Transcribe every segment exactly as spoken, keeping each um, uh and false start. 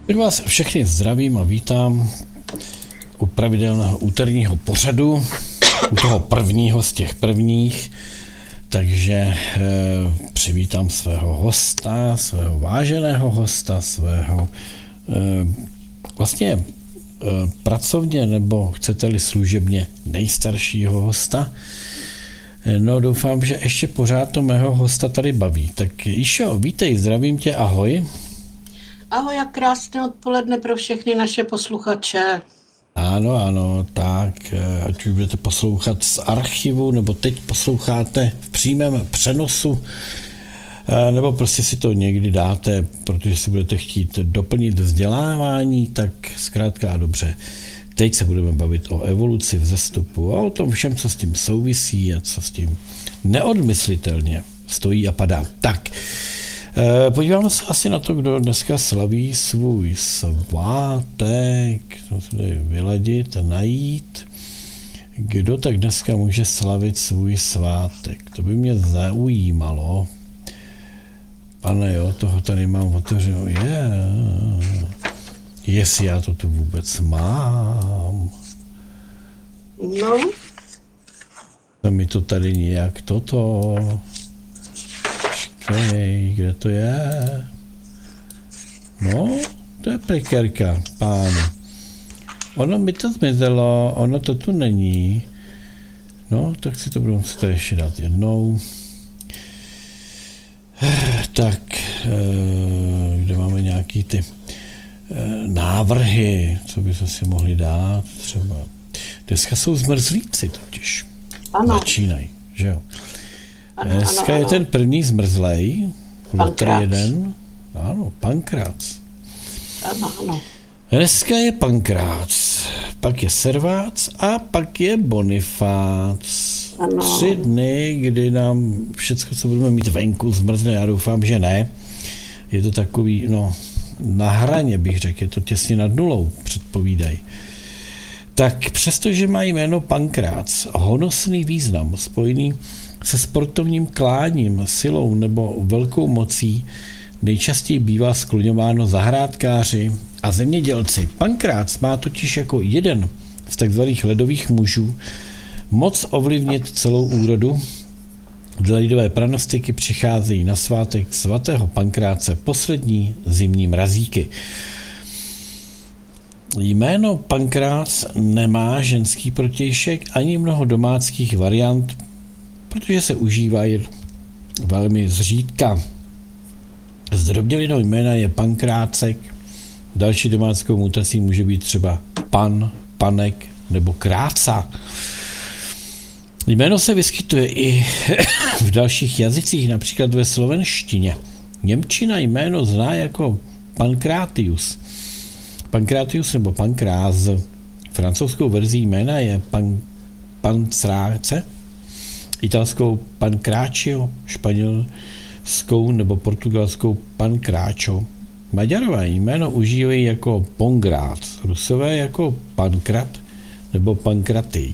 Tak vás všechny zdravím a vítám u pravidelného úterního pořadu, u toho prvního z těch prvních, takže e, přivítám svého hosta, svého váženého hosta, svého e, vlastně e, pracovně nebo chcete-li služebně nejstaršího hosta. No doufám, že ještě pořád to mého hosta tady baví. Tak Išo, vítej, zdravím tě, ahoj. Ahoj a krásné odpoledne pro všechny naše posluchače. Ano, ano, tak, ať už budete poslouchat z archivu, nebo teď posloucháte v přímém přenosu, nebo prostě si to někdy dáte, protože si budete chtít doplnit vzdělávání, tak zkrátka a dobře. Teď se budeme bavit o evoluci, vzestupu a o tom všem, co s tím souvisí a co s tím neodmyslitelně stojí a padá. Tak, podíváme se asi na to, kdo dneska slaví svůj svátek, to se tady vyladit a najít. Kdo tak dneska může slavit svůj svátek? To by mě zaujímalo. Pane jo, toho tady mám otevřeno. Je, jestli já to tu vůbec mám. No. To mi to tady nějak toto... Hej, kde to je? No, to je prekerka, pán. Ono mi to zmizelo, ono to tu není. No, tak si to budu muset ještě dát jednou. Tak, kde máme nějaký ty návrhy, co by se si mohli dát třeba. Dneska jsou zmrzlíci totiž. Ano. Začínají, že jo? Ano, Dneska ano, je ano. ten první zmrzlej, Lotr Pankrác. jeden, ano, Pankrác. Ano, ano. Dneska je Pankrác, pak je Servác a pak je Bonifác. Ano. Tři dny, kdy nám všechno, co budeme mít venku, zmrzne, já doufám, že ne. Je to takový, no, na hraně bych řekl, je to těsně nad nulou, předpovídají. Tak přestože má jméno Pankrác honosný význam spojený se sportovním kláním, silou nebo velkou mocí, nejčastěji bývá skloňováno zahrádkáři a zemědělci. Pankrác má totiž jako jeden z takzvaných ledových mužů moc ovlivnit celou úrodu. Dle lidové pranostiky přicházejí na svátek svatého Pankráce poslední zimní mrazíky. Jméno Pankrác nemá ženský protějšek ani mnoho domácích variant, protože se užívá jen velmi zřídka. Zdrobnělinou jména je Pankrácek, další domáckou mutací může být třeba pan, panek nebo kráca. Jméno se vyskytuje i v dalších jazycích, například ve slovenštině. Němčina jméno zná jako Pankrátius. Pankrátius nebo Pankráz. Francouzskou verzí jména je pan, Pancráce, italskou Pancrácio, španělskou nebo portugalskou Pancráčo. Maďarové jméno užívají jako Pongrát, Rusové jako Pankrat nebo Pankraty.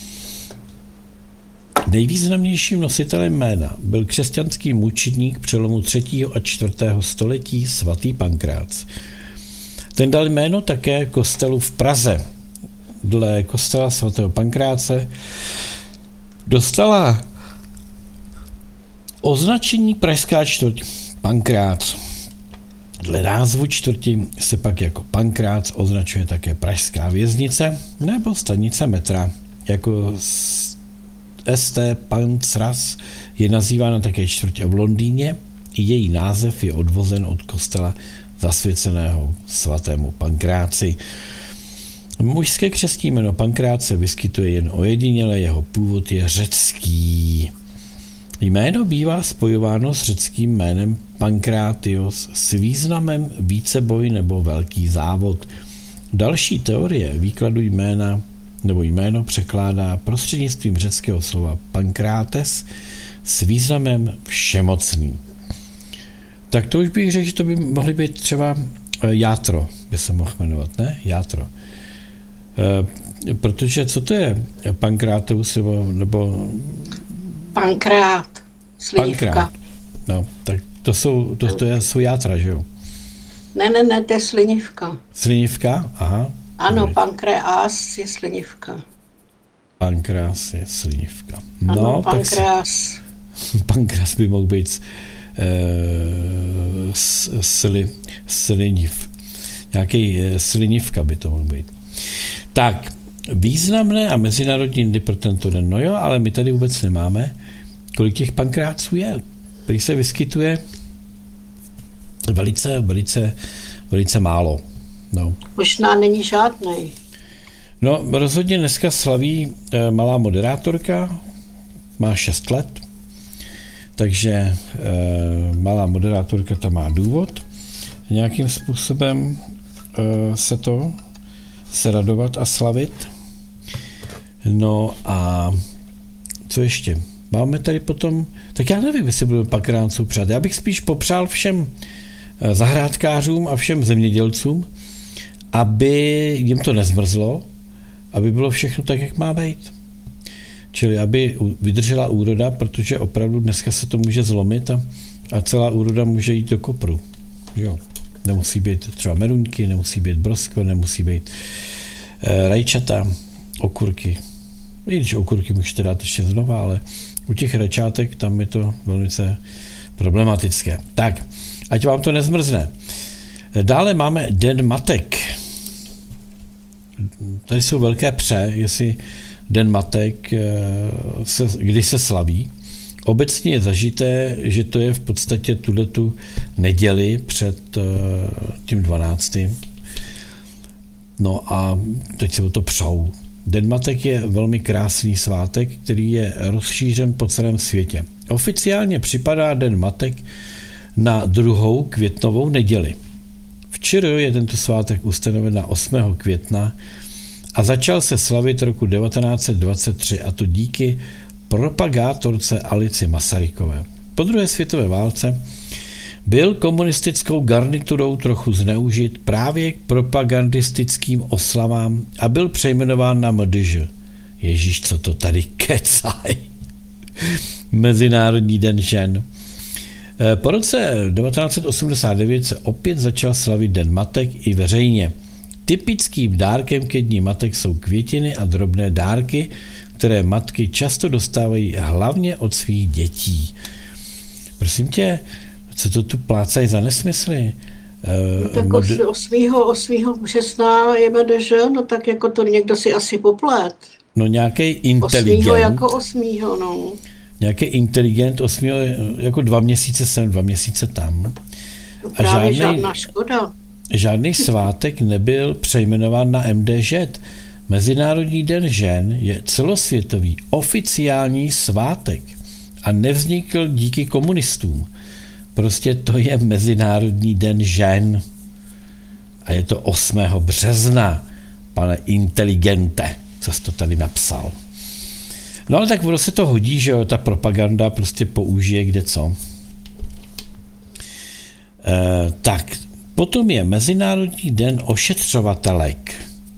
Nejvýznamnějším nositelem jména byl křesťanský mučedník přelomu třetího a čtvrtého století svatý Pankrác. Ten dal jméno také kostelu v Praze. Dle kostela svatého Pankráce dostala označení pražská čtvrť Pankrác. Dle názvu čtvrti se pak jako Pankrác označuje také pražská věznice nebo stanice metra. Jako S T Pancras je nazývána také čtvrť v Londýně. Její název je odvozen od kostela zasvěceného svatému Pankráci. Mužské křestní jméno Pankrác se vyskytuje jen ojediněle, jeho původ je řecký. Jméno bývá spojováno s řeckým jménem Pankrátios s významem víceboj nebo velký závod. Další teorie výkladu jména nebo jméno překládá prostřednictvím řeckého slova Pankrátes s významem všemocný. Tak to už bych řekl, že to by mohly být třeba Játro, by se mohl jmenovat, ne? Játro. E, protože co to je Pankrátus nebo, nebo Pankrát. Slívka. Pankrát. No, tak to jsou, to, to jsou játra, že jo? Ne, ne, ne, to je slinivka. Slinivka? Aha. Ano, Dobrý. pankreas je slinivka. Pankreas je slinivka. Ano, No, tak si, pankreas. pankreas by mohl být uh, sli, sliniv. Nějaký uh, slinivka by to mohl být. Tak, významné a mezinárodní dny pro tento den. No jo, ale my tady vůbec nemáme, kolik těch pankráců je. Prý se vyskytuje velice, velice, velice málo. No. Možná není žádnej. No, rozhodně dneska slaví e, malá moderátorka, má šest let, takže e, malá moderátorka tam má důvod nějakým způsobem e, se to, se radovat a slavit. No a co ještě? Máme tady potom, tak já nevím, jestli budu pankráců přát. Já bych spíš popřál všem zahrádkářům a všem zemědělcům, aby jim to nezmrzlo, aby bylo všechno tak, jak má být. Čili aby vydržela úroda, protože opravdu dneska se to může zlomit a, a celá úroda může jít do kopru. Jo. Nemusí být třeba meruňky, nemusí být brosko, nemusí být e, rajčata, okurky. I když okurky můžete dát ještě znova, ale u těch rajčátek tam je to velice problematické. Tak, ať vám to nezmrzne. Dále máme Den matek. Tady jsou velké pře, jestli Den matek, se, kdy se slaví. Obecně je zažité, že to je v podstatě tuhletu neděli před tím dvanáctým. No a teď se o to přou. Den matek je velmi krásný svátek, který je rozšířen po celém světě. Oficiálně připadá Den matek na druhou květnovou neděli. V ČR je tento svátek ustanoven na osmého května a začal se slavit roku devatenáct set dvacet tři, a to díky propagátorce Alici Masarykové. Po druhé světové válce byl komunistickou garniturou trochu zneužit právě k propagandistickým oslavám a byl přejmenován na M D Ž. Ježíš, co to tady kecaj. Mezinárodní den žen. Po roce devatenáct set osmdesát devět se opět začal slavit Den matek i veřejně. Typickým dárkem ke dní matek jsou květiny a drobné dárky, které matky často dostávají hlavně od svých dětí. Prosím tě, co to tu plácají za nesmysly? No tak Mod... osmého osmého března je M D Ž, no tak jako to někdo si asi poplet. No nějaký inteligent. osmého jako osmého, no. Nějaký inteligent osmého jako dva měsíce sem, dva měsíce tam. No právě a žádný, žádná škoda. Žádný svátek nebyl přejmenován na M D Ž. Mezinárodní den žen je celosvětový oficiální svátek a nevznikl díky komunistům. Prostě to je Mezinárodní den žen. A je to osmého března, pane inteligente, co jsi to tady napsal. No ale tak ono se to hodí, že jo, ta propaganda prostě použije kde co. E, tak, potom je Mezinárodní den ošetřovatelek.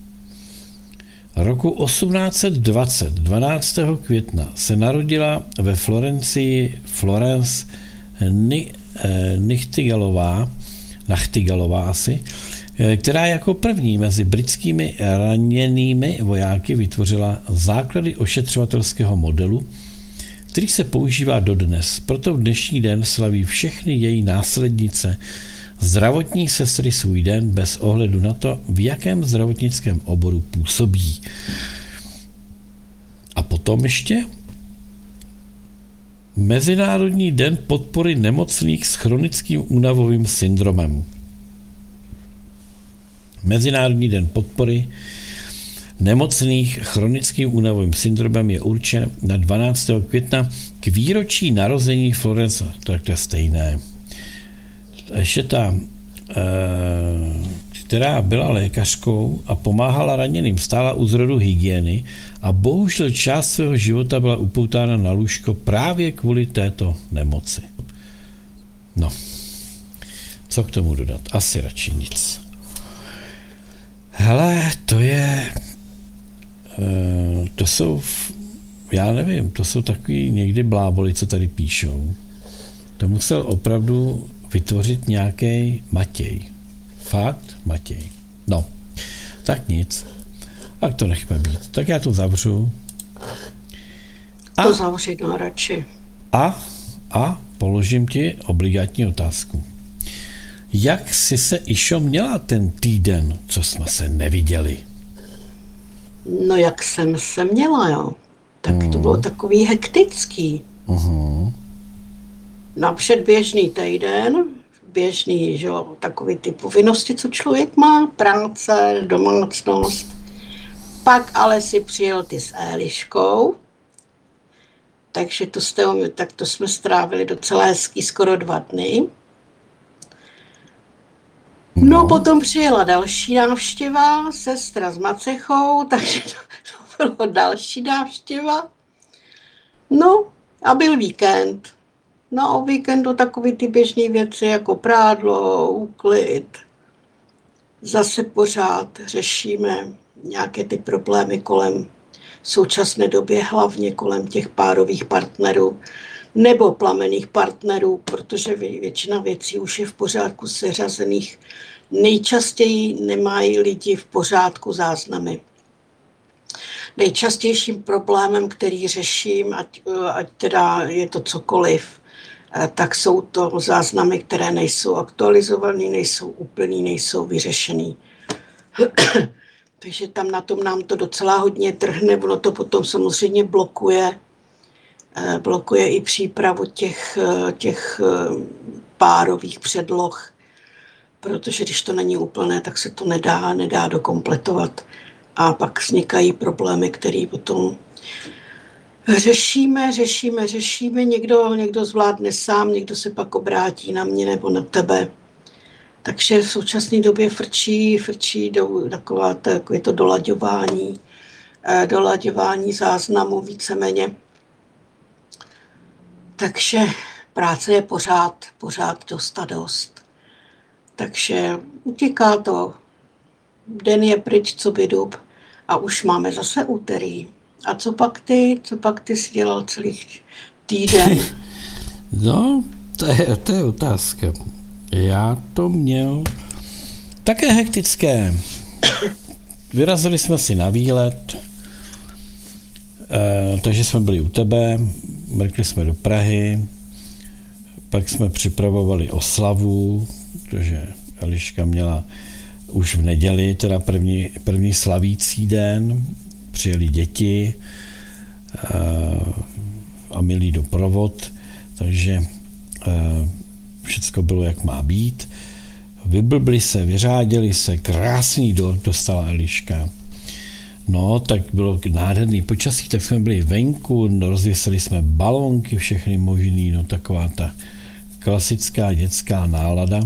Roku osmnáct set dvacet, dvanáctého května, se narodila ve Florencii Florence Nightingalová, Nachtigalová asi, která jako první mezi britskými raněnými vojáky vytvořila základy ošetřovatelského modelu, který se používá dodnes. Proto v dnešní den slaví všechny její následnice zdravotní sestry svůj den bez ohledu na to, v jakém zdravotnickém oboru působí. A potom ještě Mezinárodní den podpory nemocných s chronickým únavovým syndromem. Mezinárodní den podpory nemocných chronickým únavovým syndromem je určen na dvanáctého května k výročí narození Florence. Tak to je stejné. Ještě ta, která byla lékařkou a pomáhala raněným, stála u zrodu hygieny a bohužel část svého života byla upoutána na lůžko právě kvůli této nemoci. No, co k tomu dodat? Asi radši nic. Hele, to je, to jsou, já nevím, to jsou takový někdy bláboli, co tady píšou. To musel opravdu vytvořit nějaký Matěj. Fakt, Matěj. No, tak nic. Tak to nechme být. Tak já to zavřu. A, To zavři, no radši. a, a položím ti obligátní otázku. Jak jsi se, Išo, měla ten týden, co jsme se neviděli? No jak jsem se měla, jo. Tak to bylo takový hektický. Uh-huh. Napřed běžný týden, běžný, že jo, takový ty povinnosti, co člověk má, práce, domácnost. Pak ale si přijel ty s Eliškou, takže to, jste, tak to jsme strávili docela hezký skoro dva dny. No, no potom přijela další návštěva, sestra s macechou, takže to, to bylo další návštěva. No a byl víkend. No o víkendu takové ty běžné věci jako prádlo, úklid. Zase pořád řešíme nějaké ty problémy kolem v současné době, hlavně kolem těch párových partnerů nebo plamenných partnerů, protože většina věcí už je v pořádku seřazených. Nejčastěji nemají lidi v pořádku záznamy. Nejčastějším problémem, který řeším, ať, ať teda je to cokoliv, tak jsou to záznamy, které nejsou aktualizované, nejsou úplný, nejsou vyřešený. Takže tam na tom nám to docela hodně trhne, ono to potom samozřejmě blokuje, blokuje i přípravu těch, těch párových předloh, protože když to není úplné, tak se to nedá, nedá dokompletovat. A pak vznikají problémy, které potom řešíme, řešíme, řešíme. Někdo, někdo zvládne sám, někdo se pak obrátí na mě nebo na tebe. Takže v současné době frčí, frčí do, taková, takové to dolaďování, dolaďování záznamu víceméně. Takže práce je pořád, pořád dost a dost. Takže utíká to. Den je pryč, co by dub. A už máme zase úterý. A co pak ty? Co pak ty jsi dělal celý týden? No, to je, to je otázka. Já to měl také hektické. Vyrazili jsme si na výlet, eh, takže jsme byli u tebe, mrkli jsme do Prahy, pak jsme připravovali oslavu, protože Eliška měla už v neděli, teda první, první slavící den, přijeli děti eh, a milý doprovod, takže eh, všecko bylo, jak má být. Vyblbli se, vyřádili se, krásný dort dostala Eliška. No, tak bylo nádherný počasí, tak jsme byli venku, no, rozvěsili jsme balónky, všechny možný, no taková ta klasická dětská nálada.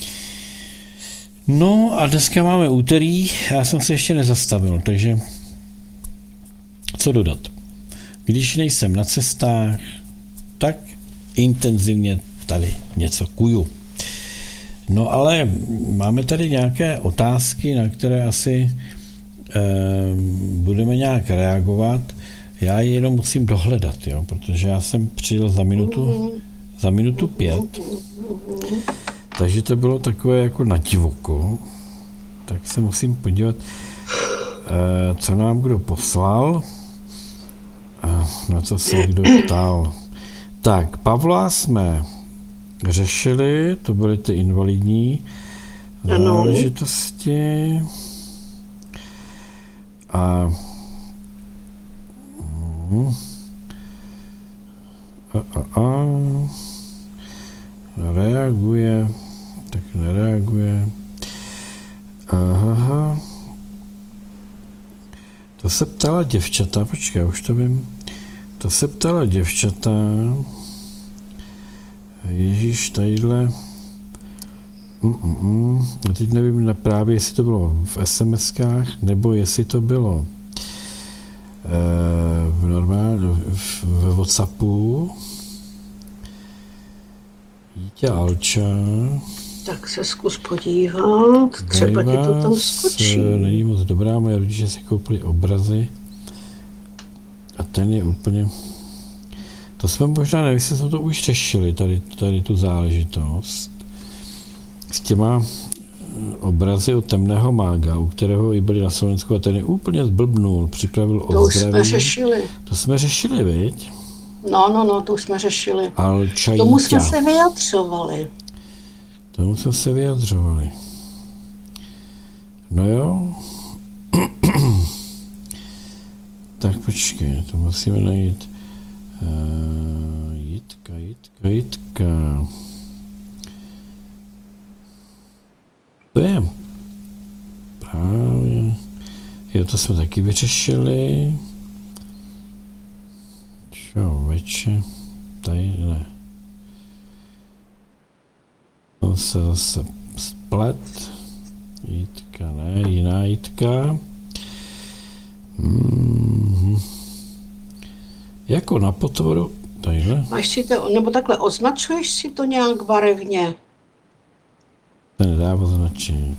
No a dneska máme úterý, já jsem se ještě nezastavil, takže co dodat? Když nejsem na cestách, tak intenzivně tady něco kuju. No ale máme tady nějaké otázky, na které asi eh, budeme nějak reagovat. Já je jenom musím dohledat, jo, protože já jsem přijel za minutu, za minutu pět, takže to bylo takové jako na divoko. Tak se musím podívat, eh, co nám kdo poslal, a na co se kdo ptal. Tak, Pavla jsme řešili, to byly ty invalidní záležitosti. A, a, a, a reaguje, tak nereaguje. Aha. To se ptala děvčata, počkej, už to vím. To se ptala děvčata, Ježíš, tadyhle, Mm-mm. A teď nevím právě, jestli to bylo v es em eskách, nebo jestli to bylo e, v normálně ve WhatsAppu. Jítě Alča. Tak se zkus podívat, třeba ti to tam skočí. Není moc dobrá, moje rodiče si koupili obrazy a ten je úplně... To jsme možná, nevím, jestli jsme to už řešili, tady, tady tu záležitost s těma obrazy od temného mága, u kterého i byli na Slovensku a ten je úplně zblbnul, připravil To už jsme ozdraví. řešili. To jsme řešili, viď? No, no, no, to už jsme řešili. Alčajítě. Tomu jsme se vyjadřovali. Tomu jsme se vyjadřovali. No jo. Tak počkej, to musíme najít. Uh, Jitka, Jitka, Jitka. To je. Právě. Jo, to jsme taky vyřešili. Člověče. Tady ne. To se zase splet. Jitka, ne, jiná Jitka. Mm-hmm. Jako na potvoru, tadyhle. Máš si to, nebo takhle označuješ si to nějak barevně? To nedá označit.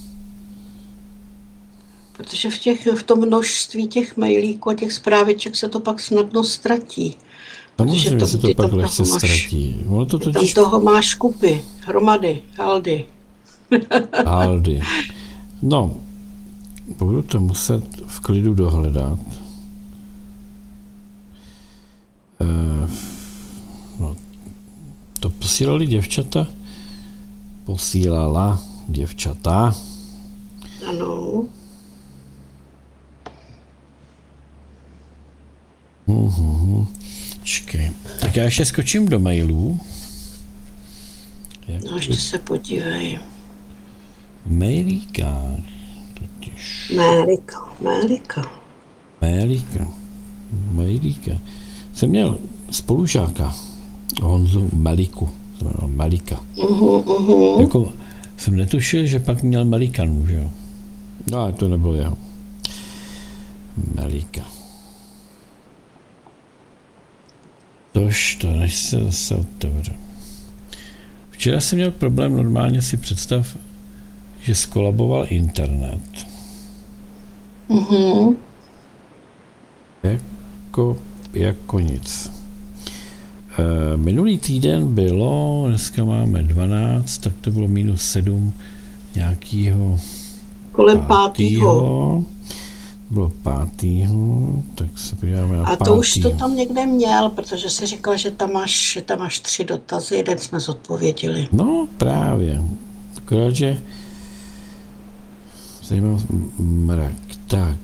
Protože v, těch, v tom množství těch mailíků a těch zpráviček se to pak snadno ztratí. Samozřejmě to- se ty to pak tam lehce toho máš- ztratí. Ono to Tam totiž toho máš kupy, hromady, haldy. Aldi. No, budu to muset v klidu dohledat. Eh, no, to posílali děvčata? Posílala děvčata. Ano. Uhum. Čekej. Tak já ještě skočím do mailů. Jak No, ještě se podívej. mailíka. Totiž. Mélika, Mélika. Mailíka. Mailíka. Jsem měl spolužáka, Honzu Meliku. Se jmenoval Melika. Uhum, uhum. Jako jsem netušil, že pak měl Melikanů, že jo? No, ale to nebylo jeho. Melika. Tož to, než se zase otevře. Včera jsem měl problém, normálně si představ, že skolaboval internet. Uhum. Jako, jako nic. E, minulý týden bylo, dneska máme dvanáct, tak to bylo minus sedm nějakýho Kolem pátýho. pátýho. Bylo pátýho, tak se podíváme na A pátýho. to už to tam někde měl, protože jsi říkal, že tam máš, že tam máš tři dotazy, jeden jsme zodpověděli. No právě. Akorát, že zajímavý mrak. Tak.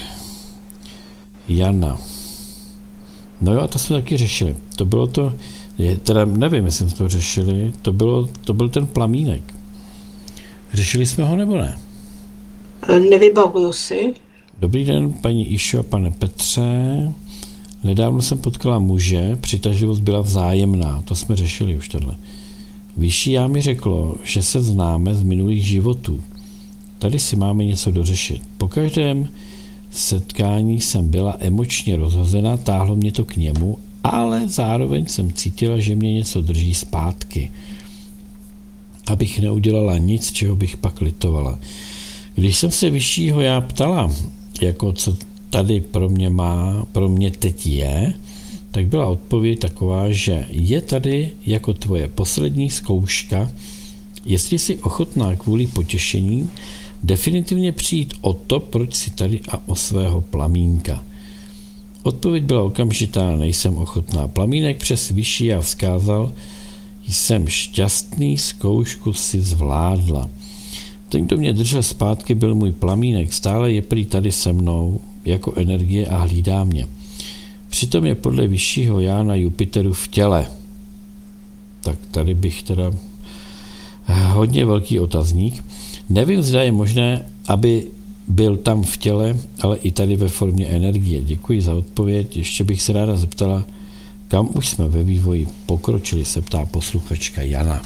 Jana. No jo, a to jsme taky řešili. To bylo to, je, teda nevím, jestli jsme to řešili, to, bylo, to byl ten plamínek. Řešili jsme ho nebo ne? Nevybavuju si. Dobrý den, paní Išo a pane Petře. Nedávno jsem potkala muže, přitažlivost byla vzájemná, to jsme řešili už tohle. Vyšší já mi řeklo, že se známe z minulých životů. Tady si máme něco dořešit. Po každém setkání jsem byla emočně rozhozena, táhlo mě to k němu, ale zároveň jsem cítila, že mě něco drží zpátky. Abych neudělala nic, čeho bych pak litovala. Když jsem se vyššího já ptala, jako co tady pro mě má, pro mě teď je, tak byla odpověď taková, že je tady jako tvoje poslední zkouška, jestli jsi ochotná kvůli potěšení definitivně přijít o to, proč jsi tady a o svého plamínka. Odpověď byla okamžitá, nejsem ochotná. Plamínek přes vyšší já vzkázal, jsem šťastný, zkoušku si zvládla. Ten, kdo mě držel zpátky, byl můj plamínek, stále je prý tady se mnou jako energie a hlídá mě. Přitom je podle vyššího já na Jupiteru v těle. Tak tady bych teda hodně velký otazník. Nevím, zda je možné, aby byl tam v těle, ale i tady ve formě energie. Děkuji za odpověď. Ještě bych se ráda zeptala, kam už jsme ve vývoji pokročili, se ptá posluchačka Jana.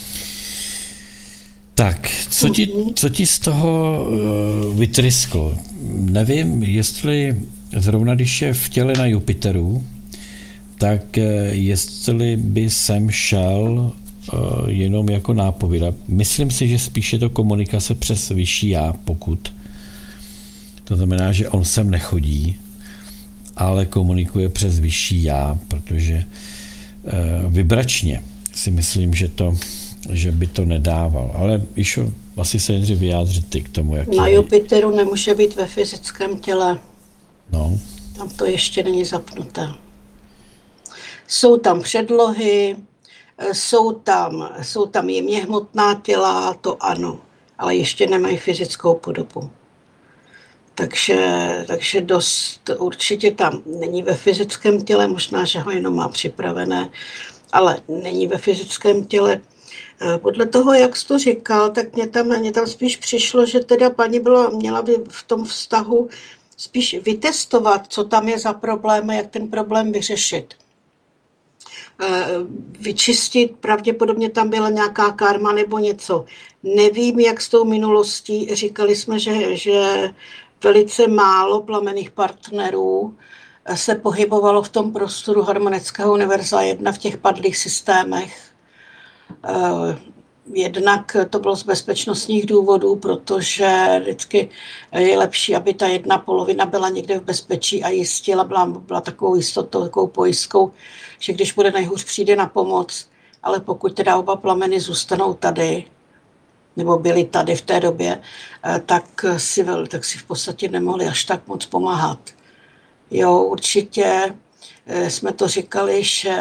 Tak, co ti, co ti z toho uh, vytrysklo? Nevím, jestli zrovna když je v těle na Jupiteru, tak uh, jestli by sem šel uh, jenom jako nápověda. Myslím si, že spíš je to komunikace přes vyšší já, pokud. To znamená, že on sem nechodí, ale komunikuje přes vyšší já, protože uh, vibračně si myslím, že to že by to nedával. Ale Išo, Asi se nejdřív vyjádřit ty k tomu, jaký Na je. Jupiteru nemůže být ve fyzickém těle. No, Tam to ještě není zapnuté. Jsou tam předlohy, jsou tam, jsou tam jemně hmotná těla, to ano, ale ještě nemají fyzickou podobu. Takže, takže dost určitě tam není ve fyzickém těle, možná, že ho jenom má připravené, ale není ve fyzickém těle. Podle toho, jak jsi to říkal, tak mě tam, mě tam spíš přišlo, že teda paní byla, měla by v tom vztahu spíš vytestovat, co tam je za problém a jak ten problém vyřešit. Vyčistit, pravděpodobně tam byla nějaká karma nebo něco. Nevím, jak s tou minulostí, říkali jsme, že, že velice málo plamenných partnerů se pohybovalo v tom prostoru harmonického univerza jedna v těch padlých systémech. Jednak to bylo z bezpečnostních důvodů, protože vždycky je lepší, aby ta jedna polovina byla někde v bezpečí a jistila, byla, byla takovou jistotou, takovou pojistkou, že když bude nejhůř, přijde na pomoc, ale pokud teda oba plameny zůstanou tady, nebo byli tady v té době, tak si, tak si v podstatě nemohli až tak moc pomáhat. Jo, určitě jsme to říkali, že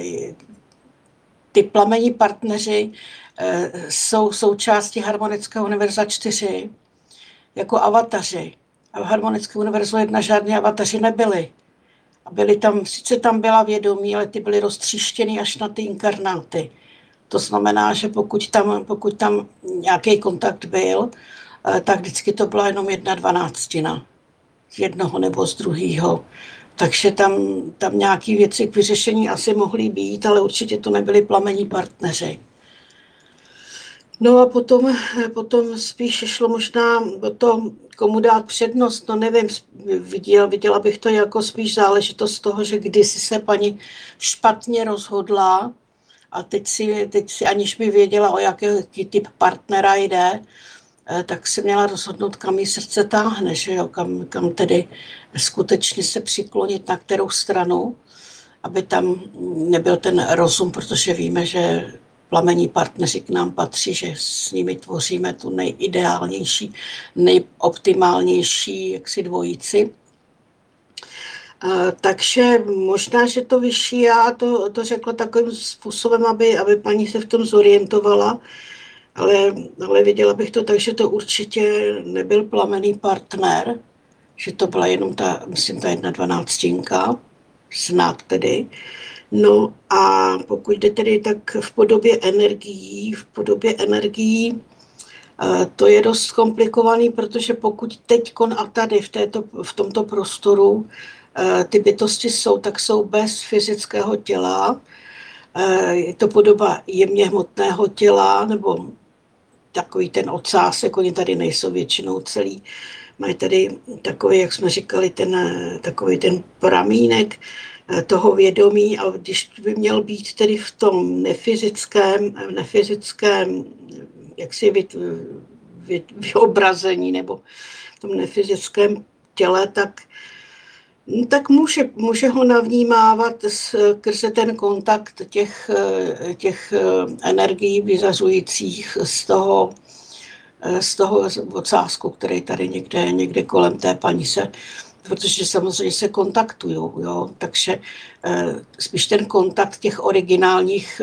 ty plamení partneři jsou součástí harmonického univerza čtyři jako avataři. A v harmonickém univerzu jedna žádní avataři nebyli. A byli tam, sice tam byla vědomí, ale ty byly roztříštěny až na ty inkarnáty. To znamená, že pokud tam, pokud tam nějaký kontakt byl, tak vždycky to byla jenom jedna dvanáctina. Z jednoho nebo z druhého. Takže tam, tam nějaké věci k vyřešení asi mohly být, ale určitě to nebyli plamení partneři. No a potom, potom spíš šlo možná o to, komu dát přednost, no nevím, viděla, viděla bych to jako spíš záležitost toho, že kdysi se paní špatně rozhodla a teď si, teď si aniž by věděla, o jaký typ partnera jde, tak si měla rozhodnout, kam jí srdce táhne, že jo? Kam, kam tedy skutečně se přiklonit, na kterou stranu, aby tam nebyl ten rozum, protože víme, že plamení partneři k nám patří, že s nimi tvoříme tu nejideálnější, nejoptimálnější jaksi dvojici. Takže možná, že to vyšší já to, to řekla takovým způsobem, aby, aby paní se v tom zorientovala, ale, ale viděla bych to tak, že to určitě nebyl plamenný partner, že to byla jenom ta, myslím, ta jedna dvanáctinka, snad tedy. No a pokud jde tedy tak v podobě energií, v podobě energií, to je dost komplikovaný, protože pokud teďkon a tady v, této, v tomto prostoru ty bytosti jsou, tak jsou bez fyzického těla. Je to podoba jemně hmotného těla, nebo takový ten ocásek, oni tady nejsou většinou celý. Mají tady takový, jak jsme říkali, ten, takový ten pramínek toho vědomí, a když by měl být tedy v tom nefyzickém, nefyzickém jaksi vy, vy, vyobrazení nebo v tom nefyzickém těle, tak, tak může, může ho navnímávat skrze ten kontakt těch, těch energií vyzařujících z toho, z toho ocásku, který tady někde, někde kolem té paní se, protože samozřejmě se kontaktují, jo? Takže eh, spíš ten kontakt těch originálních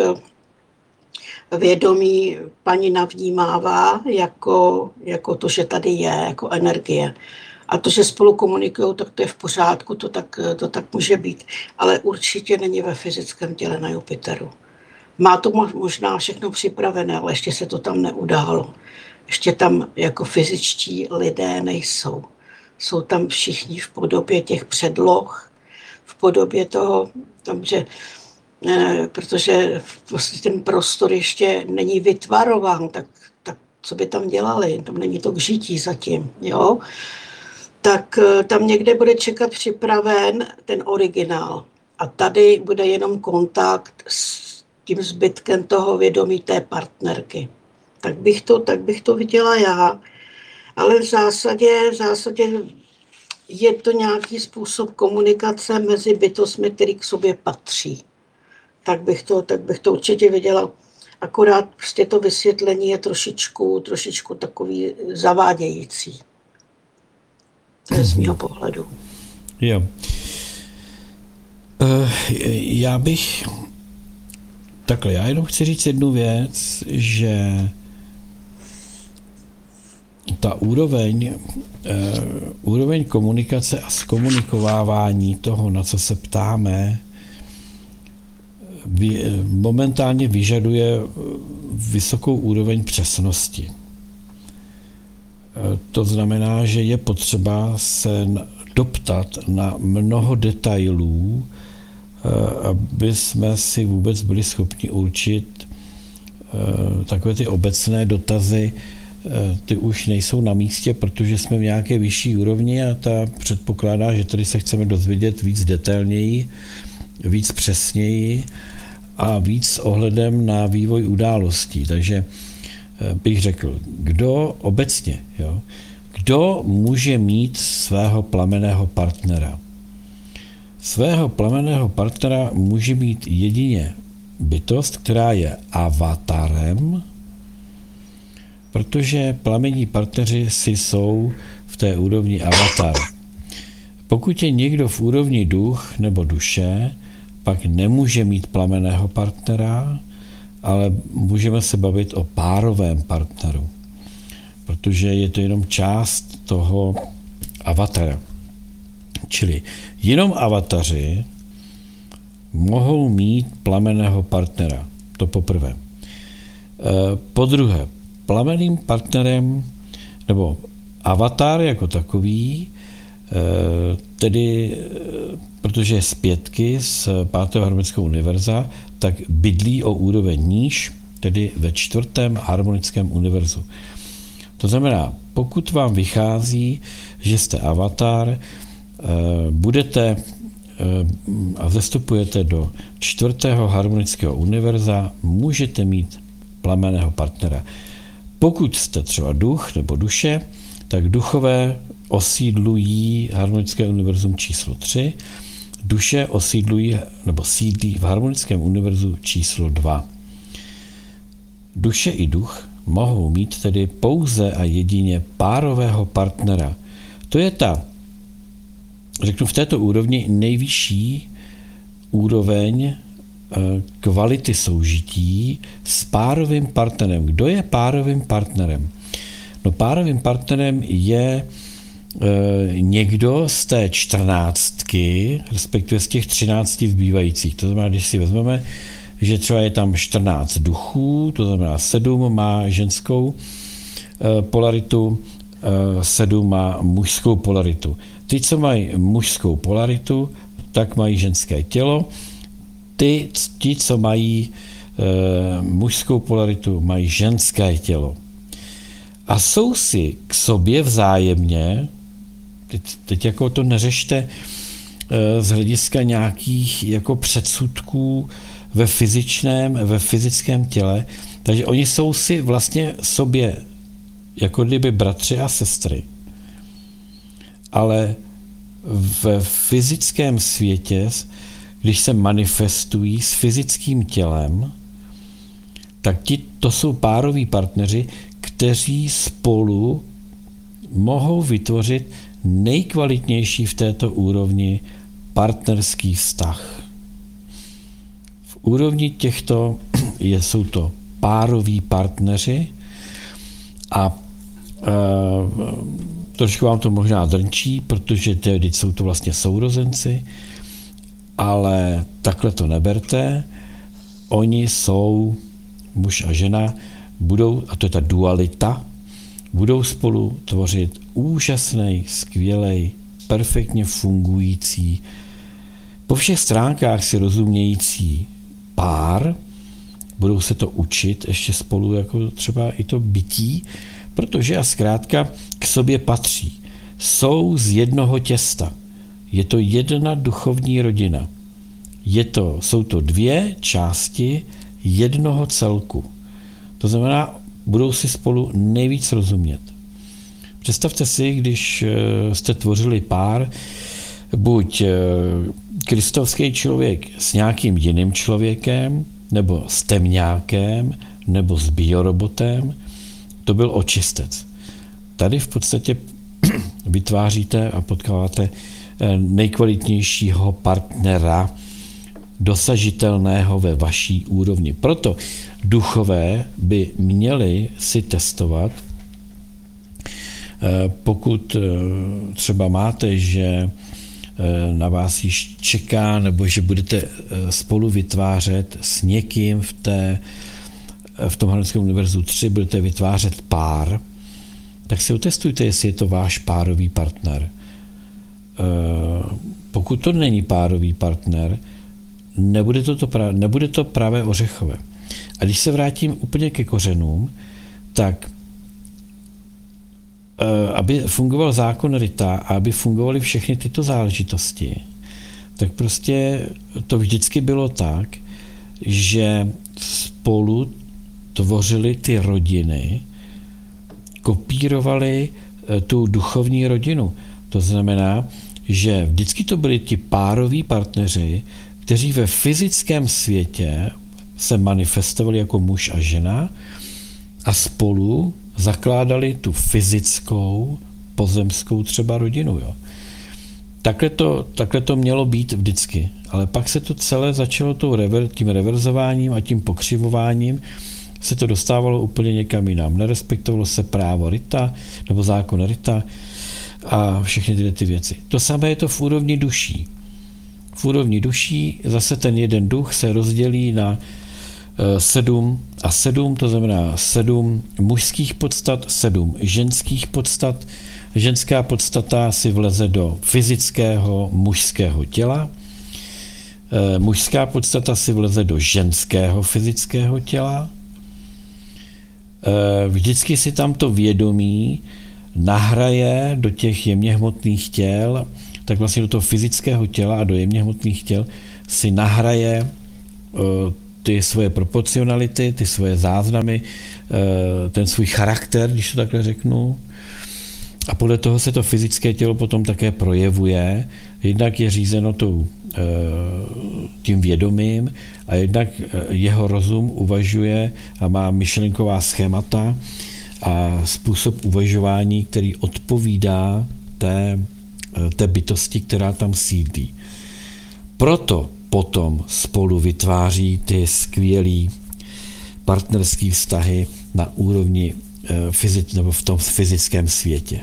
eh, vědomí paní navnímává jako, jako to, že tady je, jako energie. A to, že spolu komunikují, tak to je v pořádku, to tak, to tak může být. Ale určitě není ve fyzickém těle na Jupiteru. Má to možná všechno připravené, ale ještě se to tam neudálo. Ještě tam jako fyzičtí lidé nejsou. Jsou tam všichni v podobě těch předloh, v podobě toho, tam, že, eh, protože vlastně ten prostor ještě není vytvarován, tak, tak co by tam dělali? Tam není to k žití zatím, jo? Tak eh, tam někde bude čekat připraven ten originál. A tady bude jenom kontakt s tím zbytkem toho vědomí té partnerky. Tak bych to, tak bych to viděla já. Ale v zásadě, v zásadě je to nějaký způsob komunikace mezi bytostmi, který k sobě patří. Tak bych to, tak bych to určitě viděla. Akorát prostě to vysvětlení je trošičku, trošičku takový zavádějící. To je z mého pohledu. Jo. Uh, já bych... Takhle, já jenom chci říct jednu věc, že ta úroveň, uh, úroveň komunikace a zkomunikovávání toho, na co se ptáme, vy, momentálně vyžaduje vysokou úroveň přesnosti. To znamená, že je potřeba se doptat na mnoho detailů, aby jsme si vůbec byli schopni určit takové ty obecné dotazy, ty už nejsou na místě, protože jsme v nějaké vyšší úrovni a ta předpokládá, že tady se chceme dozvědět víc detailněji, víc přesněji a víc s ohledem na vývoj událostí. Takže bych řekl, kdo obecně, jo, kdo může mít svého plamenného partnera? Svého plamenného partnera může mít jedině bytost, která je avatarem, protože plamení partneři si jsou v té úrovni avatar. Pokud je někdo v úrovni duch nebo duše, pak nemůže mít plamenného partnera, ale můžeme se bavit o párovém partneru, protože je to jenom část toho avatara. Čili jenom avataři mohou mít plamenného partnera. To poprvé. Po druhé, plamenným partnerem, nebo avatar jako takový, tedy protože je z pětky z pátého harmonického univerza, tak bydlí o úroveň níž, tedy ve čtvrtém harmonickém univerzu. To znamená, pokud vám vychází, že jste avatar, budete a zastupujete do čtvrtého harmonického univerza, můžete mít plamenného partnera. Pokud jste třeba duch nebo duše, tak duchové osídlují harmonické univerzum číslo tři, duše osídlují nebo sídlí v harmonickém univerzu číslo dva. Duše i duch mohou mít tedy pouze a jedině párového partnera. To je ta, řeknu v této úrovni, nejvyšší úroveň kvality soužití s párovým partnerem. Kdo je párovým partnerem? No párovým partnerem je e, někdo z té čtrnáctky, respektive z těch třinácti zbývajících. To znamená, když si vezmeme, že třeba je tam čtrnáct duchů, to znamená sedm má ženskou e, polaritu, e, sedm má mužskou polaritu. Ty, co mají mužskou polaritu, tak mají ženské tělo. Ty, ti, co mají e, mužskou polaritu, mají ženské tělo. A jsou si k sobě vzájemně, teď, teď jako to neřešte e, z hlediska nějakých jako předsudků ve fyzičném, ve fyzickém těle, takže oni jsou si vlastně sobě jako kdyby bratři a sestry. Ale v fyzickém světě, když se manifestují s fyzickým tělem, tak ti, to jsou pároví partneři, kteří spolu mohou vytvořit nejkvalitnější v této úrovni partnerský vztah. V úrovni těchto je, jsou to pároví partneři a e, trošku vám to možná drnčí, protože tedy jsou to vlastně sourozenci, ale takhle to neberte. Oni jsou, muž a žena, budou, a to je ta dualita, budou spolu tvořit úžasný, skvělej, perfektně fungující, po všech stránkách si rozumějící pár, budou se to učit ještě spolu, jako třeba i to bytí, protože a zkrátka k sobě patří. Jsou z jednoho těsta. Je to jedna duchovní rodina. Je to, jsou to dvě části jednoho celku. To znamená, budou si spolu nejvíc rozumět. Představte si, když jste tvořili pár, buď kristovský člověk s nějakým jiným člověkem, nebo s temňákem, nebo s biorobotem, to byl očistec. Tady v podstatě vytváříte a potkáváte nejkvalitnějšího partnera dosažitelného ve vaší úrovni. Proto duchové by měli si testovat, pokud třeba máte, že na vás již čeká, nebo že budete spolu vytvářet s někým v, té, v tom Harmonickém univerzu tři, budete vytvářet pár, tak si otestujte, jestli je to váš párový partner. Pokud to není párový partner, nebude to, to, pra, nebude to pravé ořechové. A když se vrátím úplně ke kořenům, tak aby fungoval zákon Rita a aby fungovaly všechny tyto záležitosti, tak prostě to vždycky bylo tak, že spolu tvořili ty rodiny, kopírovali tu duchovní rodinu. To znamená, že vždycky to byli ti pároví partneři, kteří ve fyzickém světě se manifestovali jako muž a žena a spolu zakládali tu fyzickou, pozemskou třeba rodinu. Jo. Takhle, to, takhle to mělo být vždycky. Ale pak se to celé začalo tou rever, tím reverzováním a tím pokřivováním, se to dostávalo úplně někam jinam. Nerespektovalo se právo Rita nebo zákon Rita a všechny tyhle ty věci. To samé je to v úrovni duší. V úrovni duší zase ten jeden duch se rozdělí na sedm a sedm, to znamená sedm mužských podstat, sedm ženských podstat. Ženská podstata si vleze do fyzického mužského těla, mužská podstata si vleze do ženského fyzického těla. Vždycky si tam to vědomí nahraje do těch jemně hmotných těl, tak vlastně do toho fyzického těla a do jemně hmotných těl si nahraje ty svoje proporcionality, ty svoje záznamy, ten svůj charakter, když to takhle řeknu. A podle toho se to fyzické tělo potom také projevuje. Jednak je řízeno tou, tím vědomím a jednak jeho rozum uvažuje a má myšlenková schémata a způsob uvažování, který odpovídá té, té bytosti, která tam sídlí. Proto potom spolu vytváří ty skvělý partnerské vztahy na úrovni fyzic, nebo v tom fyzickém světě.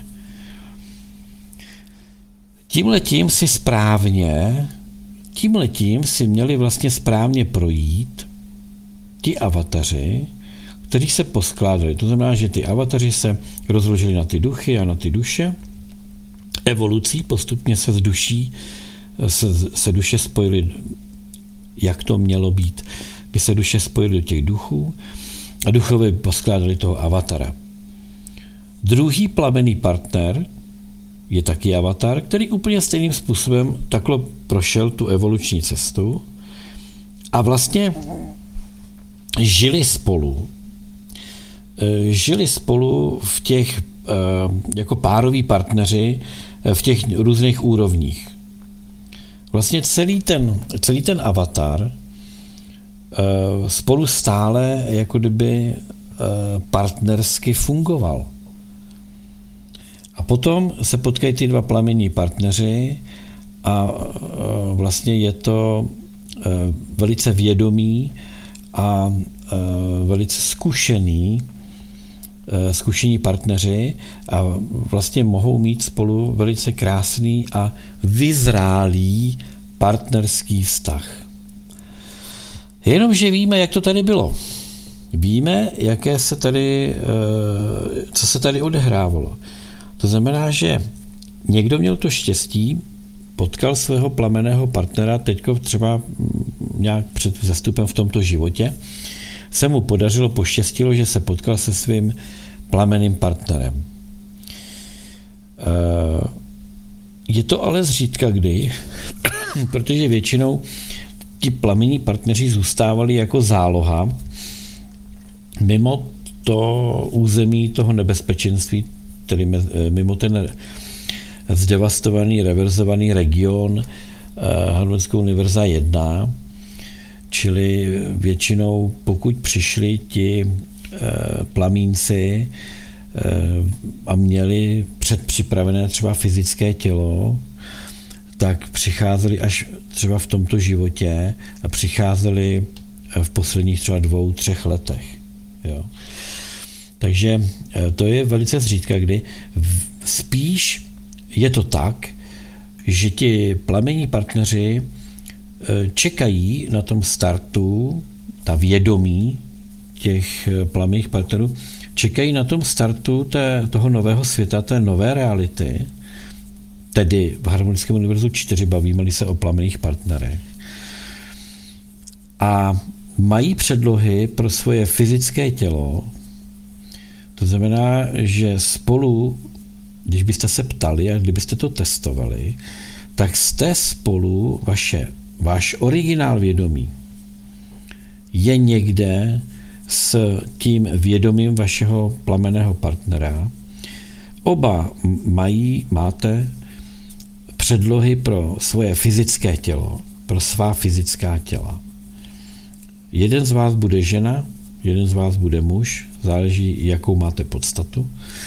Tímhletím si správně, tímhletím si měli vlastně správně projít ti avataři, kteří se poskládali. To znamená, že ty avataři se rozložili na ty duchy a na ty duše. Evolucí postupně se z duší se, se duše spojily, jak to mělo být, by se duše spojily do těch duchů a duchové poskládali toho avatara. Druhý plamenný partner je taky avatar, který úplně stejným způsobem takhle prošel tu evoluční cestu a vlastně žili spolu. Žili spolu v těch, jako pároví partneři, v těch různých úrovních. Vlastně celý ten, celý ten avatar spolu stále jako kdyby partnersky fungoval. A potom se potkají ty dva plamenní partneři a vlastně je to velice vědomý a velice zkušený, zkušení partneři a vlastně mohou mít spolu velice krásný a vyzrálý partnerský vztah. Jenomže víme, jak to tady bylo. Víme, jaké se tady, co se tady odehrávalo. To znamená, že někdo měl to štěstí, potkal svého plamenného partnera teďko třeba nějak před zastupem v tomto životě, se mu podařilo, poštěstilo, že se potkal se svým plamenným partnerem. Je to ale zřídka kdy, protože většinou ti plamenní partneři zůstávali jako záloha mimo to území toho nebezpečenství, tedy mimo ten zdevastovaný, reverzovaný region Harmonického univerza jedna, Čili většinou, pokud přišli ti plamínci a měli předpřipravené třeba fyzické tělo, tak přicházeli až třeba v tomto životě a přicházeli v posledních třeba dvou, třech letech. Jo. Takže to je velice zřídka, kdy spíš je to tak, že ti plamenní partneři čekají na tom startu, ta vědomí těch plamenných partnerů, čekají na tom startu té, toho nového světa, té nové reality, tedy v Harmonickém univerzu čtyři, bavíme se o plamenných partnerech. A mají předlohy pro svoje fyzické tělo, to znamená, že spolu, když byste se ptali a kdybyste to testovali, tak jste spolu, vaše, váš originál vědomí je někde s tím vědomím vašeho plamenného partnera. Oba mají, máte předlohy pro svoje fyzické tělo, pro svá fyzická těla. Jeden z vás bude žena, jeden z vás bude muž, záleží, jakou máte podstatu.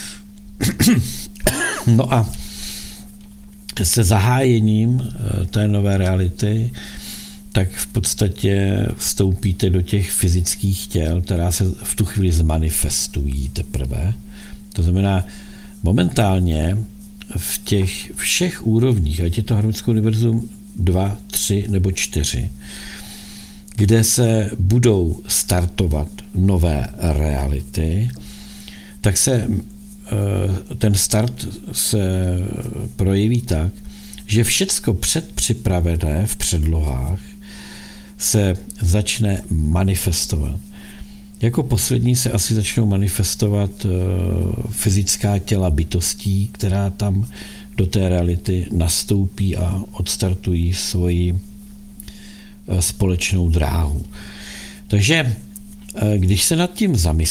No a se zahájením té nové reality, tak v podstatě vstoupíte do těch fyzických těl, která se v tu chvíli zmanifestují teprve. To znamená, momentálně v těch všech úrovních, ať je to Harmonické univerzum dva, tři nebo čtyři, kde se budou startovat nové reality, tak se ten start se projeví tak, že všecko předpřipravené v předlohách se začne manifestovat. Jako poslední se asi začnou manifestovat fyzická těla bytostí, která tam do té reality nastoupí a odstartují svoji společnou dráhu. Takže když se nad tím zamyslíte,